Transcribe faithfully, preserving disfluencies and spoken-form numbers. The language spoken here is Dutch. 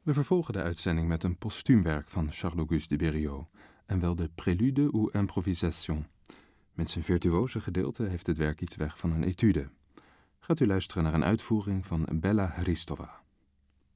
We vervolgen de uitzending met een postuumwerk van Charles-Auguste de Berriot, en wel de Prélude ou Improvisation. Met zijn virtuose gedeelte heeft het werk iets weg van een etude. Gaat u luisteren naar een uitvoering van Bella Hristova.